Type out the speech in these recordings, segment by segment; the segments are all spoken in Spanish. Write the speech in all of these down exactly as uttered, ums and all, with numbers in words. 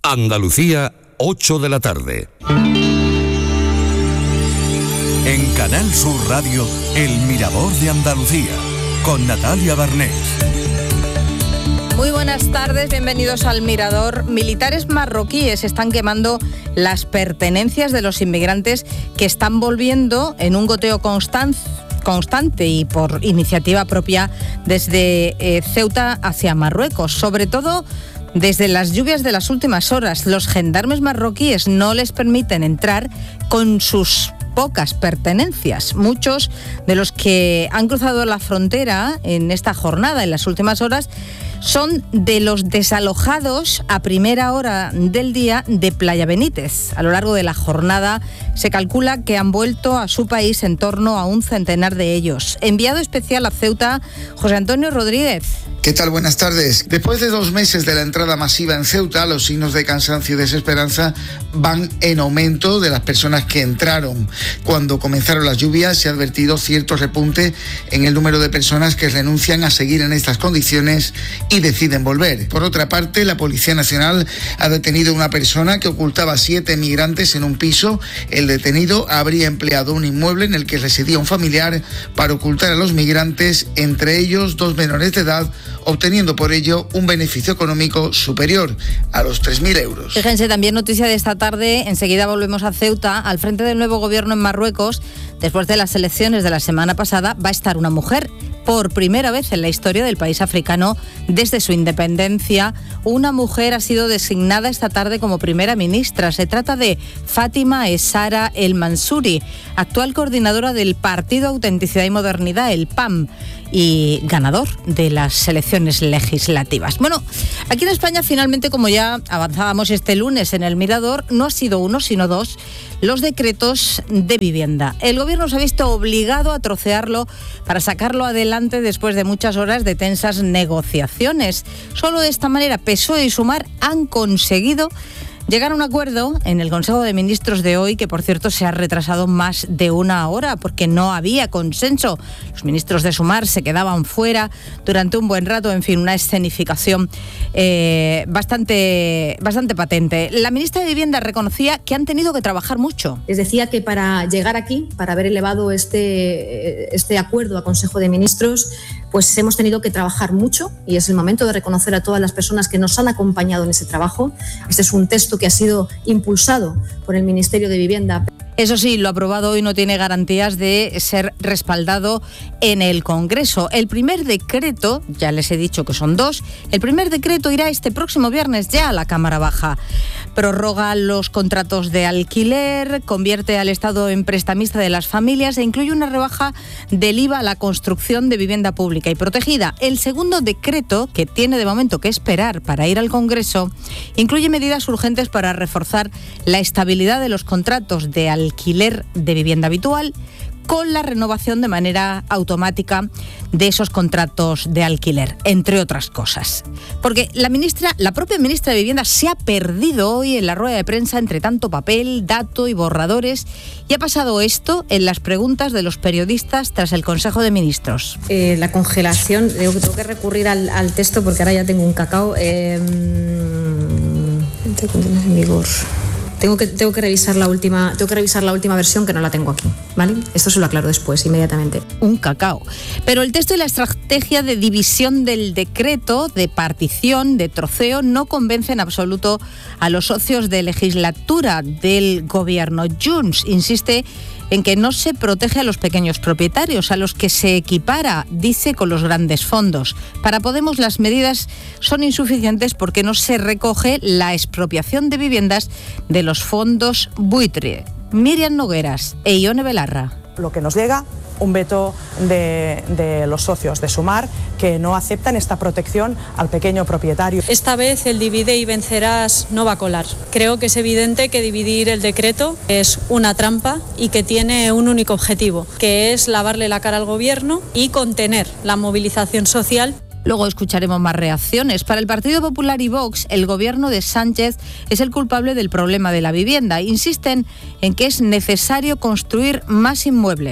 Andalucía, ocho de la tarde. En Canal Sur Radio, El Mirador de Andalucía, con Natalia Barnés. Muy buenas tardes, bienvenidos al Mirador. Militares marroquíes están quemando las pertenencias de los inmigrantes que están volviendo en un goteo constante. constante y por iniciativa propia desde eh, Ceuta hacia Marruecos, sobre todo desde las lluvias de las últimas horas. Los gendarmes marroquíes no les permiten entrar con sus pocas pertenencias. Muchos de los que han cruzado la frontera en esta jornada, en las últimas horas, son de los desalojados a primera hora del día de Playa Benítez. A lo largo de la jornada se calcula que han vuelto a su país en torno a un centenar de ellos. Enviado especial a Ceuta, José Antonio Rodríguez. ¿Qué tal? Buenas tardes. Después de dos meses de la entrada masiva en Ceuta, los signos de cansancio y desesperanza van en aumento de las personas que entraron. Cuando comenzaron las lluvias se ha advertido cierto repunte en el número de personas que renuncian a seguir en estas condiciones y deciden volver. Por otra parte, la Policía Nacional ha detenido a una persona que ocultaba siete migrantes en un piso. El detenido habría empleado un inmueble en el que residía un familiar para ocultar a los migrantes, entre ellos dos menores de edad, obteniendo por ello un beneficio económico superior a los tres mil euros. Fíjense, también noticia de esta tarde, enseguida volvemos a Ceuta. Al frente del nuevo gobierno en Marruecos, después de las elecciones de la semana pasada, va a estar una mujer. Por primera vez en la historia del país africano, desde su independencia, una mujer ha sido designada esta tarde como primera ministra. Se trata de Fátima Essara El Mansouri, actual coordinadora del Partido Autenticidad y Modernidad, el P A M, y ganador de las elecciones legislativas. Bueno, aquí en España finalmente, como ya avanzábamos este lunes en el Mirador, no ha sido uno sino dos los decretos de vivienda. El gobierno se ha visto obligado a trocearlo para sacarlo adelante después de muchas horas de tensas negociaciones. Solo de esta manera P S O E y Sumar han conseguido llegar a un acuerdo en el Consejo de Ministros de hoy, que por cierto se ha retrasado más de una hora porque no había consenso. Los ministros de Sumar se quedaban fuera durante un buen rato, en fin, una escenificación eh, bastante, bastante patente. La ministra de Vivienda reconocía que han tenido que trabajar mucho. Les decía que para llegar aquí, para haber elevado este, este acuerdo a Consejo de Ministros, pues hemos tenido que trabajar mucho y es el momento de reconocer a todas las personas que nos han acompañado en ese trabajo. Este es un texto que ha sido impulsado por el Ministerio de Vivienda. Eso sí, lo aprobado hoy no tiene garantías de ser respaldado en el Congreso. El primer decreto, ya les he dicho que son dos, el primer decreto irá este próximo viernes ya a la Cámara Baja. Prorroga los contratos de alquiler, convierte al Estado en prestamista de las familias e incluye una rebaja del I V A a la construcción de vivienda pública y protegida. El segundo decreto, que tiene de momento que esperar para ir al Congreso, incluye medidas urgentes para reforzar la estabilidad de los contratos de alquiler alquiler de vivienda habitual, con la renovación de manera automática de esos contratos de alquiler, entre otras cosas. Porque la ministra, la propia ministra de Vivienda se ha perdido hoy en la rueda de prensa entre tanto papel, dato y borradores, y ha pasado esto en las preguntas de los periodistas tras el Consejo de Ministros. Eh, la congelación, digo que tengo que recurrir al, al texto porque ahora ya tengo un cacao. Eh, en vigor. Tengo que, tengo que revisar la última, tengo que revisar la última versión, que no la tengo aquí, ¿vale? Esto se lo aclaro después, inmediatamente. Un cacao. Pero el texto y la estrategia de división del decreto, de partición, de troceo, no convencen en absoluto a los socios de legislatura del gobierno. Junts insiste en que no se protege a los pequeños propietarios, a los que se equipara, dice, con los grandes fondos. Para Podemos las medidas son insuficientes porque no se recoge la expropiación de viviendas de los fondos buitre. Miriam Nogueras e Ione Belarra. Lo que nos llega, un veto de, de los socios de Sumar que no aceptan esta protección al pequeño propietario. Esta vez el divide y vencerás no va a colar. Creo que es evidente que dividir el decreto es una trampa y que tiene un único objetivo, que es lavarle la cara al gobierno y contener la movilización social. Luego escucharemos más reacciones. Para el Partido Popular y Vox, el gobierno de Sánchez es el culpable del problema de la vivienda. Insisten en que es necesario construir más inmuebles.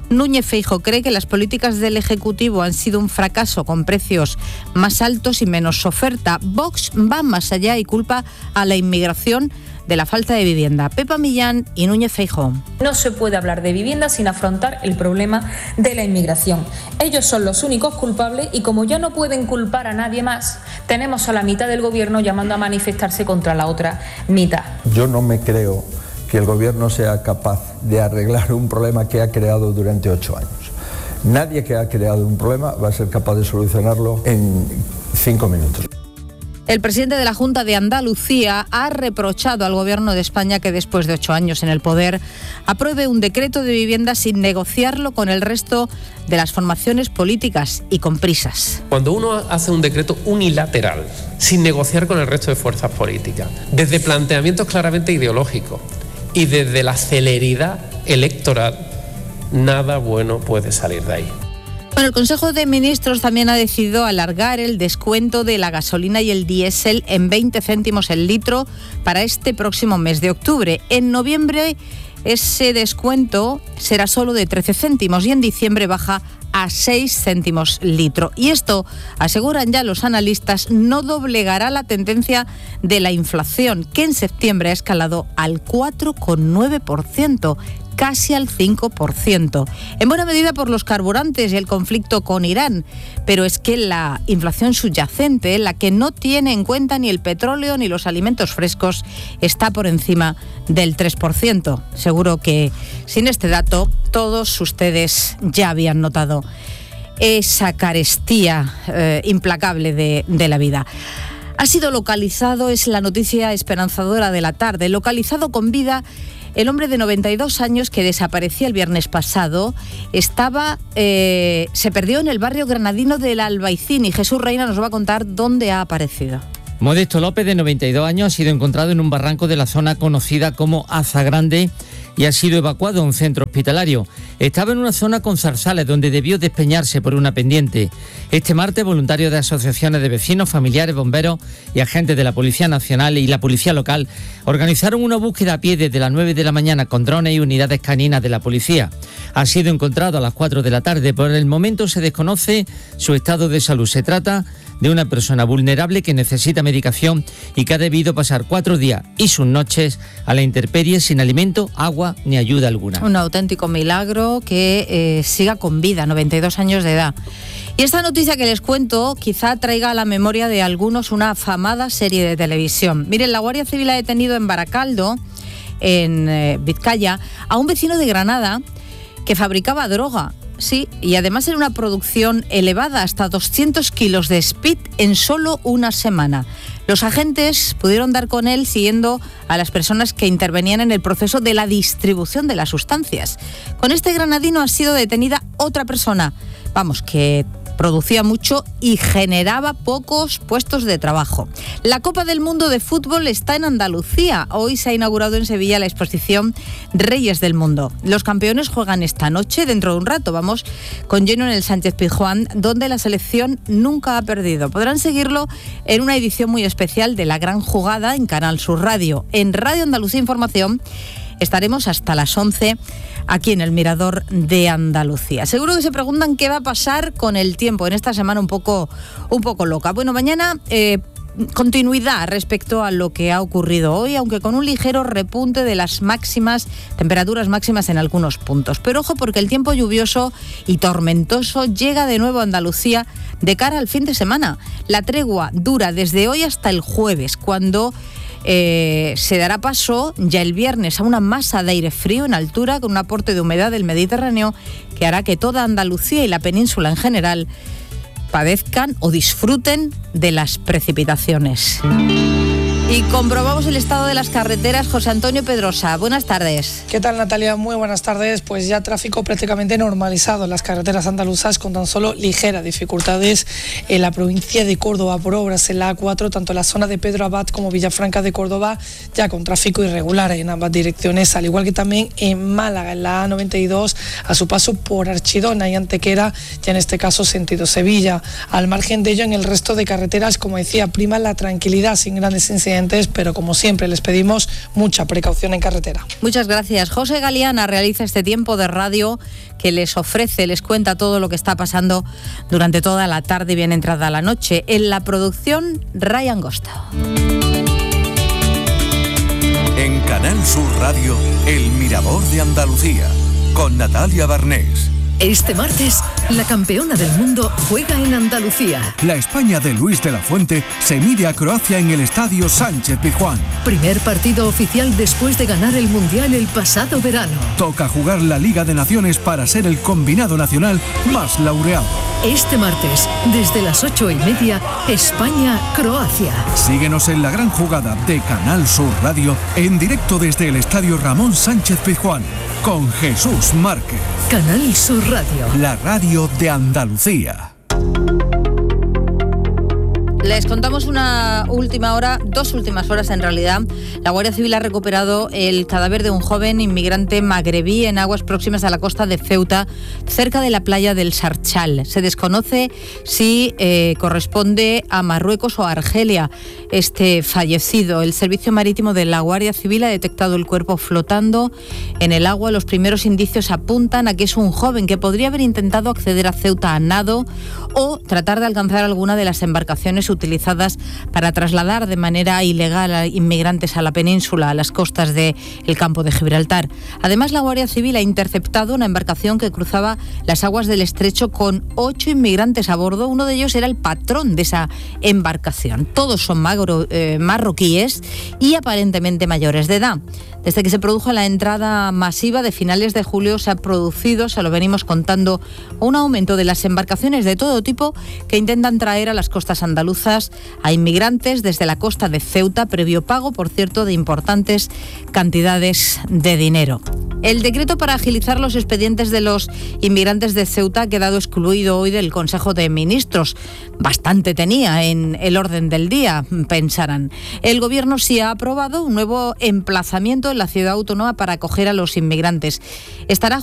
Núñez Feijóo cree que las políticas del Ejecutivo han sido un fracaso con precios más altos y menos oferta. Vox va más allá y culpa a la inmigración de la falta de vivienda. Pepa Millán y Núñez Feijóo. No se puede hablar de vivienda sin afrontar el problema de la inmigración. Ellos son los únicos culpables y como ya no pueden culpar a nadie más, tenemos a la mitad del gobierno llamando a manifestarse contra la otra mitad. Yo no me creo que el gobierno sea capaz de arreglar un problema que ha creado durante ocho años. Nadie que ha creado un problema va a ser capaz de solucionarlo en cinco minutos. El presidente de la Junta de Andalucía ha reprochado al Gobierno de España que después de ocho años en el poder apruebe un decreto de vivienda sin negociarlo con el resto de las formaciones políticas y con prisas. Cuando uno hace un decreto unilateral, sin negociar con el resto de fuerzas políticas, desde planteamientos claramente ideológicos y desde la celeridad electoral, nada bueno puede salir de ahí. Bueno, el Consejo de Ministros también ha decidido alargar el descuento de la gasolina y el diésel en veinte céntimos el litro para este próximo mes de octubre. En noviembre ese descuento será solo de trece céntimos y en diciembre baja a seis céntimos litro. Y esto, aseguran ya los analistas, no doblegará la tendencia de la inflación, que en septiembre ha escalado al cuatro coma nueve por ciento. Casi al cinco por ciento, en buena medida por los carburantes y el conflicto con Irán. Pero es que la inflación subyacente, la que no tiene en cuenta ni el petróleo ni los alimentos frescos, está por encima del tres por ciento. Seguro que sin este dato todos ustedes ya habían notado esa carestía eh, implacable de, de la vida. Ha sido localizado, es la noticia esperanzadora de la tarde, localizado con vida el hombre de noventa y dos años que desaparecía el viernes pasado. Estaba, eh, se perdió en el barrio granadino del Albaicín y Jesús Reina nos va a contar dónde ha aparecido. Modesto López, de noventa y dos años, ha sido encontrado en un barranco de la zona conocida como Azagrande y ha sido evacuado a un centro hospitalario. Estaba en una zona con zarzales donde debió despeñarse por una pendiente. Este martes, voluntarios de asociaciones de vecinos, familiares, bomberos y agentes de la Policía Nacional y la Policía Local organizaron una búsqueda a pie desde las nueve de la mañana con drones y unidades caninas de la policía. Ha sido encontrado a las cuatro de la tarde. Por el momento se desconoce su estado de salud. Se trata de una persona vulnerable que necesita medicación y que ha debido pasar cuatro días y sus noches a la intemperie sin alimento, agua ni ayuda alguna. Un auténtico milagro que eh, siga con vida, noventa y dos años de edad. Y esta noticia que les cuento quizá traiga a la memoria de algunos una afamada serie de televisión. Miren, la Guardia Civil ha detenido en Baracaldo, en eh, Vizcaya, a un vecino de Granada que fabricaba droga. Sí, y además en una producción elevada, hasta doscientos kilos de speed en solo una semana. Los agentes pudieron dar con él siguiendo a las personas que intervenían en el proceso de la distribución de las sustancias. Con este granadino ha sido detenida otra persona, vamos, que producía mucho y generaba pocos puestos de trabajo. La Copa del Mundo de Fútbol está en Andalucía. Hoy se ha inaugurado en Sevilla la exposición Reyes del Mundo. Los campeones juegan esta noche, dentro de un rato. Vamos con lleno en el Sánchez Pizjuán, donde la selección nunca ha perdido. Podrán seguirlo en una edición muy especial de La Gran Jugada en Canal Sur Radio. En Radio Andalucía Información estaremos hasta las once aquí en el Mirador de Andalucía. Seguro que se preguntan qué va a pasar con el tiempo en esta semana un poco, un poco loca. Bueno, mañana eh, continuidad respecto a lo que ha ocurrido hoy, aunque con un ligero repunte de las máximas, temperaturas máximas en algunos puntos. Pero ojo, porque el tiempo lluvioso y tormentoso llega de nuevo a Andalucía de cara al fin de semana. La tregua dura desde hoy hasta el jueves, cuando Eh, se dará paso ya el viernes a una masa de aire frío en altura con un aporte de humedad del Mediterráneo que hará que toda Andalucía y la península en general padezcan o disfruten de las precipitaciones. Y comprobamos el estado de las carreteras. José Antonio Pedrosa, buenas tardes. ¿Qué tal, Natalia? Muy buenas tardes. Pues ya tráfico prácticamente normalizado en las carreteras andaluzas, con tan solo ligeras dificultades en la provincia de Córdoba por obras en la A cuatro, tanto en la zona de Pedro Abad como Villafranca de Córdoba, ya con tráfico irregular en ambas direcciones, al igual que también en Málaga, en la A noventa y dos, a su paso por Archidona y Antequera, ya en este caso sentido Sevilla. Al margen de ello, en el resto de carreteras, como decía, prima la tranquilidad sin grandes incidencias accidentes, pero como siempre les pedimos mucha precaución en carretera. Muchas gracias. José Galeana realiza este tiempo de radio que les ofrece, les cuenta todo lo que está pasando durante toda la tarde y bien entrada la noche. En la producción, Ryan Gosto. En Canal Sur Radio, El Mirador de Andalucía, con Natalia Barnés. Este martes, la campeona del mundo juega en Andalucía. La España de Luis de la Fuente se mide a Croacia en el Estadio Sánchez Pizjuán. Primer partido oficial después de ganar el Mundial el pasado verano. Toca jugar la Liga de Naciones para ser el combinado nacional más laureado. Este martes, desde las ocho y media, España-Croacia. Síguenos en la gran jugada de Canal Sur Radio, en directo desde el Estadio Ramón Sánchez Pizjuán, con Jesús Márquez. Canal Sur Radio. La radio de Andalucía. Les contamos una última hora, dos últimas horas en realidad. La Guardia Civil ha recuperado el cadáver de un joven inmigrante magrebí en aguas próximas a la costa de Ceuta, cerca de la playa del Sarchal. Se desconoce si eh, corresponde a Marruecos o a Argelia este fallecido. El Servicio Marítimo de la Guardia Civil ha detectado el cuerpo flotando en el agua. Los primeros indicios apuntan a que es un joven que podría haber intentado acceder a Ceuta a nado o tratar de alcanzar alguna de las embarcaciones utilizadas para trasladar de manera ilegal a inmigrantes a la península, a las costas del campo de Gibraltar. Además, la Guardia Civil ha interceptado una embarcación que cruzaba las aguas del estrecho con ocho inmigrantes a bordo. Uno de ellos era el patrón de esa embarcación. Todos son magro, eh, marroquíes y aparentemente mayores de edad. Desde que se produjo la entrada masiva de finales de julio se ha producido, se lo venimos contando, un aumento de las embarcaciones de todo tipo que intentan traer a las costas andaluzas a inmigrantes desde la costa de Ceuta, previo pago, por cierto, de importantes cantidades de dinero. El decreto para agilizar los expedientes de los inmigrantes de Ceuta ha quedado excluido hoy del Consejo de Ministros. Bastante tenía en el orden del día, pensarán. El Gobierno sí ha aprobado un nuevo emplazamiento en la ciudad autónoma para acoger a los inmigrantes. Estará